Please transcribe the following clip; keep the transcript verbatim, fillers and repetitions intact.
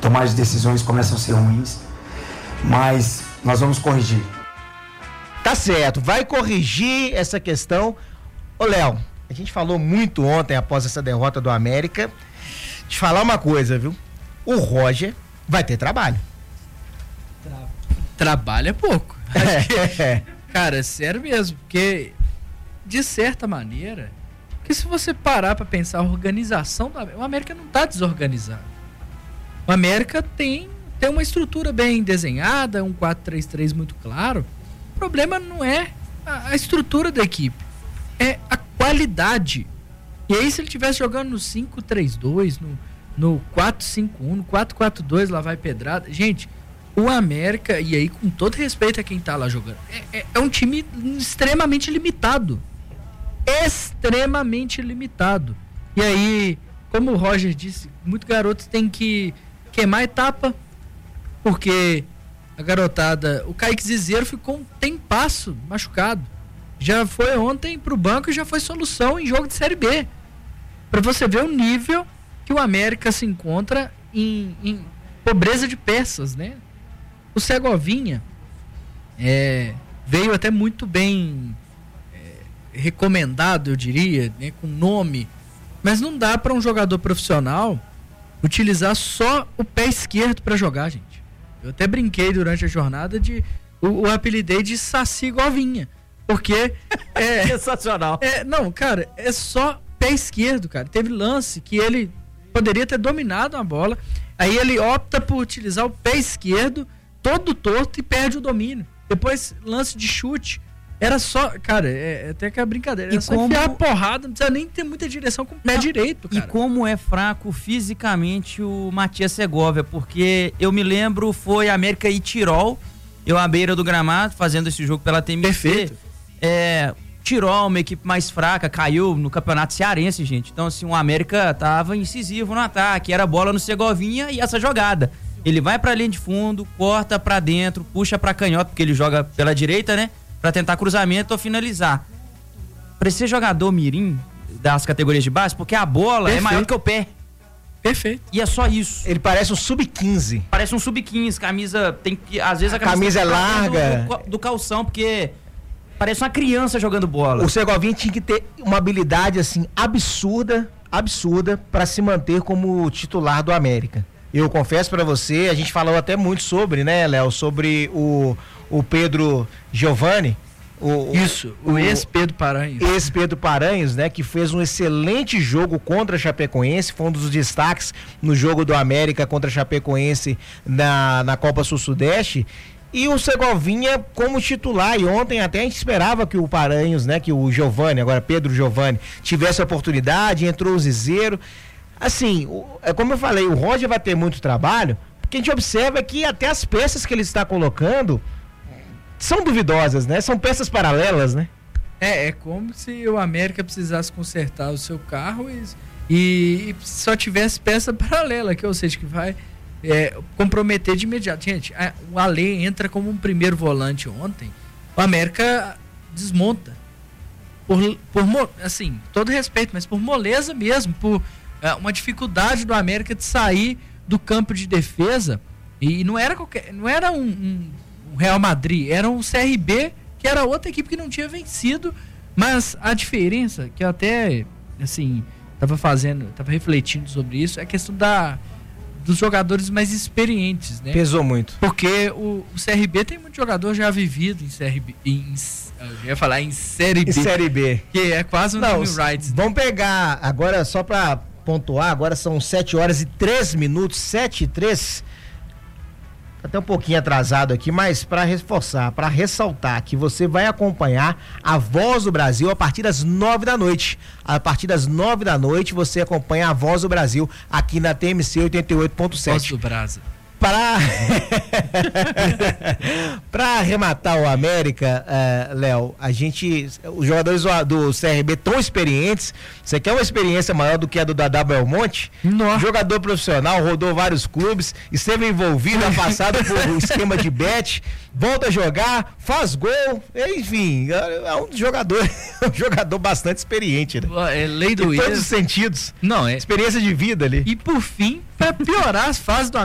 tomadas de decisões começam a ser ruins, mas nós vamos corrigir. Tá certo, vai corrigir essa questão. Ô Léo, a gente falou muito ontem após essa derrota do América. Te falar uma coisa, viu? O Roger vai ter trabalho. Tra... Trabalho é pouco. Acho que, cara, sério mesmo, porque de certa maneira, porque se você parar pra pensar a organização do América, o América não tá desorganizado. O América tem, tem uma estrutura bem desenhada, um quatro três três muito claro. O problema não é a, a estrutura da equipe, é a qualidade. E aí se ele estivesse jogando no cinco três dois, no, no quatro cinco um, no quatro quatro dois, lá vai pedrada. Gente, o América, e aí com todo respeito a quem tá lá jogando, é, é, é um time extremamente limitado. Extremamente limitado. E aí, como o Roger disse, muitos garotos têm que queimar etapa, porque a garotada, o Kaique Zizeiro ficou um tempasso machucado. Já foi ontem pro banco e já foi solução em jogo de Série B. Pra você ver o nível que o América se encontra em, em pobreza de peças, né? O Segovinha é, veio até muito bem é, recomendado, eu diria, né, com nome, mas não dá para um jogador profissional utilizar só o pé esquerdo para jogar, gente. Eu até brinquei durante a jornada de o, o apelidei de Saci Govinha, porque é sensacional. É, não, cara, é só pé esquerdo, cara. Teve lance que ele poderia ter dominado a bola, aí ele opta por utilizar o pé esquerdo todo torto e perde o domínio. Depois, lance de chute. Era só, cara, é, é até que é brincadeira. Era E só como... enfiar a porrada, não precisa nem ter muita direção com o pé não, direito, cara. E como é fraco fisicamente o Matias Segovia, porque eu me lembro, foi América e Tirol, eu à beira do gramado, fazendo esse jogo pela T M C. Perfeito. É, Tirol, uma equipe mais fraca, caiu no campeonato cearense, gente. Então, assim, o América tava incisivo no ataque, era bola no Segovinha e essa jogada. Ele vai pra linha de fundo, corta pra dentro, puxa pra canhota, porque ele joga pela direita, né? Pra tentar cruzamento ou finalizar. Pra ser jogador mirim das categorias de base, porque a bola Perfeito. é maior que o pé. Perfeito. E é só isso. Ele parece um sub quinze. Parece um sub quinze, camisa tem que, às vezes a camisa, camisa é larga. Do, do calção, porque parece uma criança jogando bola. O Segovinha tinha que ter uma habilidade assim absurda, absurda pra se manter como titular do América. Eu confesso pra você, a gente falou até muito sobre, né, Léo, sobre o, o Pedro Giovanni. O, Isso, o, o ex-Pedro Paranhos. Ex-Pedro Paranhos, né, que fez um excelente jogo contra a Chapecoense, foi um dos destaques no jogo do América contra a Chapecoense na, na Copa Sul-Sudeste. E o Segovinha como titular, e ontem até a gente esperava que o Paranhos, né, que o Giovanni, agora Pedro Giovanni, tivesse a oportunidade, entrou o Zizeiro. Assim, é como eu falei, o Roger vai ter muito trabalho, porque a gente observa que até as peças que ele está colocando são duvidosas, né? São peças paralelas, né? É, é como se o América precisasse consertar o seu carro e, e, e só tivesse peça paralela, que ou seja, que vai é, comprometer de imediato. Gente, a, o Ale entra como um primeiro volante ontem, o América desmonta. Por, por assim, todo respeito, mas por moleza mesmo, por uma dificuldade do América de sair do campo de defesa, e não era qualquer, não era um, um, um Real Madrid, era um C R B, que era outra equipe que não tinha vencido, mas a diferença, que eu até assim, tava fazendo, tava refletindo sobre isso, é a questão da, dos jogadores mais experientes, né? Pesou muito. Porque o, o C R B tem muito jogador já vivido em C R B, em, eu ia falar em Série B. Em Série B. Que é quase um não, name rights. Vamos pegar agora, só pra pontuar, agora são sete horas e três minutos, sete e três. Tá até um pouquinho atrasado aqui, mas para reforçar, para ressaltar que você vai acompanhar a Voz do Brasil a partir das nove da noite. A partir das nove da noite você acompanha a Voz do Brasil aqui na T M C oitenta e oito ponto sete. Voz do Brasil. Para para arrematar o América, uh, Léo, a gente, os jogadores do, do C R B tão experientes, você quer uma experiência maior do que a do Dadá Belmonte? Nossa. Jogador profissional, rodou vários clubes, esteve envolvido no passado por um esquema de bet, volta a jogar, faz gol, enfim, é um jogador, um jogador bastante experiente, né? É lei do em ex. todos os sentidos. Não, é experiência de vida ali. E por fim, para piorar as fases do